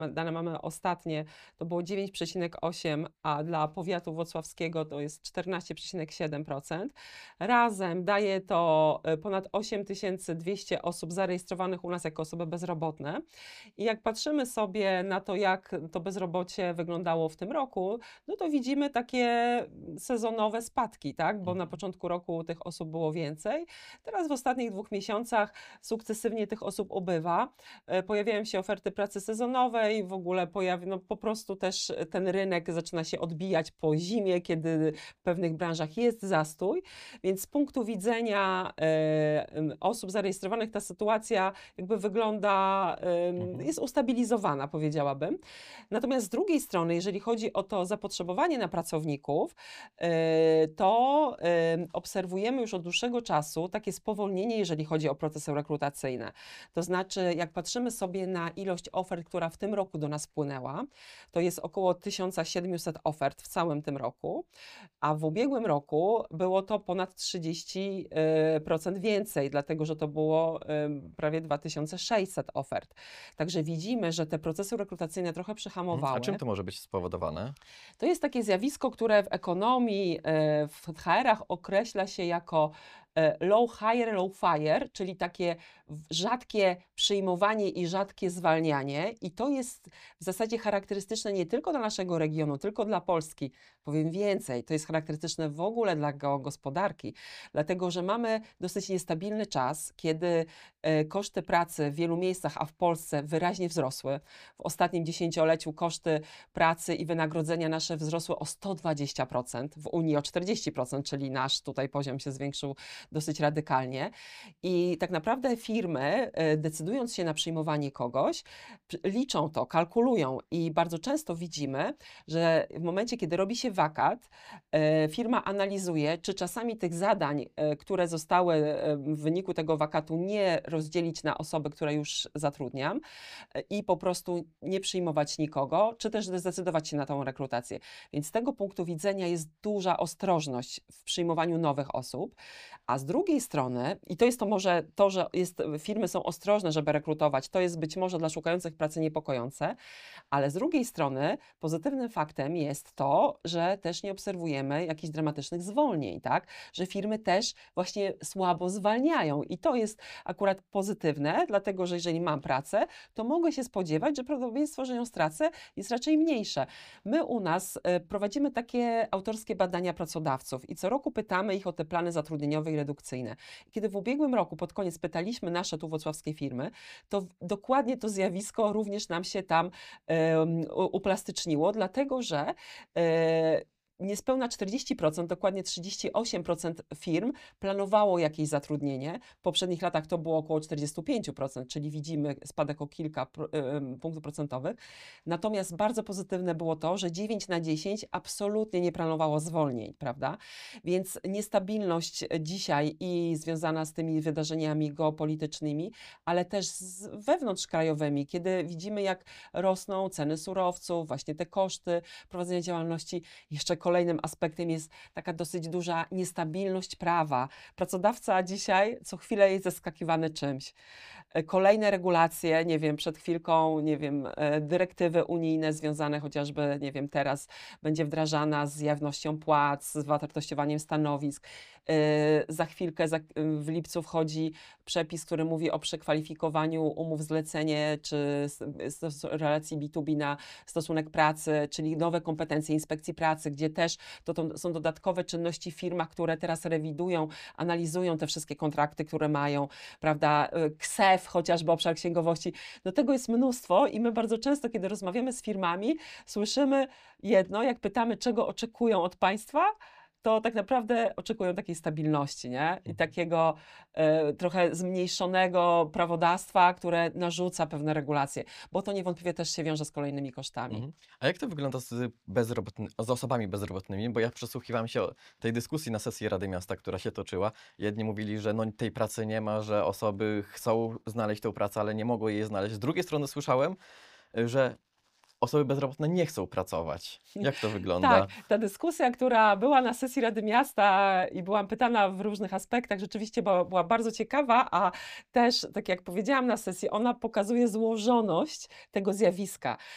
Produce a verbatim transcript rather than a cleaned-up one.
dane mamy ostatnie, to było dziewięć przecinek osiem, a dla powiatu włocławskiego to jest czternaście przecinek siedem procent. Razem daje to e, ponad osiem tysięcy dwieście osób zarejestrowanych u nas jako osoby bezrobotne. I jak patrzymy sobie na to, jak to bezrobocie wyglądało w tym roku, no to widzimy takie sezonowe spadki, tak? Bo na początku roku tych osób było więcej. Teraz w ostatnich dwóch miesiącach sukcesywnie tych osób ubywa. E, Pojawiają się oferty pracy sezonowej, w ogóle pojawi, no po prostu też ten rynek zaczyna się odbijać po zimie, kiedy w pewnych branżach jest zastój. Więc z punktu widzenia e, em, osób zarejestrowanych ta sytuacja jakby wygląda, em, Mhm. jest ustabilizowana, powiedziałabym. Natomiast z drugiej strony, jeżeli chodzi o to zapotrzebowanie na pracowników, e, to em, obserwujemy już od dłuższego czasu takie spowolnienie, jeżeli chodzi o procesy rekrutacyjne. To znaczy, jak patrzymy sobie na ilość ofert, która w tym roku do nas wpłynęła, to jest około tysiąc siedemset ofert w całym tym roku, a w ubiegłym roku było to ponad trzydzieści procent więcej, dlatego że to było em, prawie dwa tysiące sześćset ofert. Także widzimy, że te procesy rekrutacyjne trochę Mhm. przyhamowały. A czym to może być spowodowane? To jest takie zjawisko, które w ekonomii, e, w H R-ach określa się jako e, low hire, low fire, czyli takie w- rzadkie przyjmowanie i rzadkie zwalnianie. I to jest w zasadzie charakterystyczne nie tylko dla naszego regionu, tylko dla Polski. Powiem więcej, to jest charakterystyczne w ogóle dla geogospodarki, dlatego że mamy dosyć niestabilny czas, kiedy e, koszty pracy w wielu miejscach, a w Polsce wyraźnie wzrosły. W ostatnim dziesięcioleciu koszty pracy i wynagrodzenia nasze wzrosły o sto dwadzieścia procent, w Unii o czterdzieści procent, czyli nasz tutaj poziom się zwiększył dosyć radykalnie. I tak naprawdę firmy, e, decydując się na przyjmowanie kogoś, p- liczą to, kalkulują i bardzo często widzimy, że w momencie, kiedy robi się wakat, e, firma analizuje, czy czasami tych zadań, e, które zostały e, w wyniku tego wakatu, nie rozdzielić na osoby, które już zatrudniam, i po prostu nie przyjmować nikogo, czy też zdecydować się na tą rekrutację. Więc z tego punktu widzenia jest duża ostrożność w przyjmowaniu nowych osób, a z drugiej strony, i to jest to może to, że jest, firmy są ostrożne, żeby rekrutować, to jest być może dla szukających pracy niepokojące, ale z drugiej strony pozytywnym faktem jest to, że też nie obserwujemy jakichś dramatycznych zwolnień, tak? Że firmy też właśnie słabo zwalniają i to jest akurat pozytywne, dlatego że jeżeli mam pracę, to mogę się spodziewać, że prawdopodobieństwo, że ją stracę, jest raczej mniejsze. My u nas e, prowadzimy takie autorskie badania pracodawców i co roku pytamy ich o te plany zatrudnieniowe i redukcyjne. Kiedy w ubiegłym roku pod koniec pytaliśmy nasze tu włocławskie firmy, to w- dokładnie to zjawisko również nam się tam em, u- uplastyczniło, dlatego że e, niespełna czterdzieści procent, dokładnie trzydzieści osiem procent firm planowało jakieś zatrudnienie. W poprzednich latach to było około czterdzieści pięć procent, czyli widzimy spadek o kilka pro, em, punktów procentowych. Natomiast bardzo pozytywne było to, że dziewięć na dziesięć absolutnie nie planowało zwolnień, prawda? Więc niestabilność dzisiaj i związana z tymi wydarzeniami geopolitycznymi, ale też z wewnątrzkrajowymi, kiedy widzimy, jak rosną ceny surowców, właśnie te koszty prowadzenia działalności. Jeszcze kolejnym aspektem jest taka dosyć duża niestabilność prawa. Pracodawca dzisiaj co chwilę jest zaskakiwany czymś. E, Kolejne regulacje, nie wiem, przed chwilką, nie wiem, e, dyrektywy unijne związane chociażby, nie wiem, teraz będzie wdrażana z jawnością płac, z wartościowaniem stanowisk. E, Za chwilkę, za, w lipcu wchodzi przepis, który mówi o przekwalifikowaniu umów zlecenie czy s- stos- relacji B dwa B na stosunek pracy, czyli nowe kompetencje inspekcji pracy, gdzie też to, to są dodatkowe czynności w firmach, które teraz rewidują, analizują te wszystkie kontrakty, które mają, prawda, y, K S E F, chociażby obszar księgowości. Do tego jest mnóstwo i my bardzo często, kiedy rozmawiamy z firmami, słyszymy jedno, jak pytamy, czego oczekują od państwa, to tak naprawdę oczekują takiej stabilności, nie? I takiego e, trochę zmniejszonego prawodawstwa, które narzuca pewne regulacje, bo to niewątpliwie też się wiąże z kolejnymi kosztami. Mhm. A jak to wygląda z, bezrobotny, z osobami bezrobotnymi? Bo ja przysłuchiwałem się o tej dyskusji na sesji Rady Miasta, która się toczyła. Jedni mówili, że no, tej pracy nie ma, że osoby chcą znaleźć tę pracę, ale nie mogą jej znaleźć. Z drugiej strony słyszałem, y, że osoby bezrobotne nie chcą pracować. Jak to wygląda? Tak, ta dyskusja, która była na sesji Rady Miasta i byłam pytana w różnych aspektach, rzeczywiście była, była bardzo ciekawa, a też, tak jak powiedziałam na sesji, ona pokazuje złożoność tego zjawiska.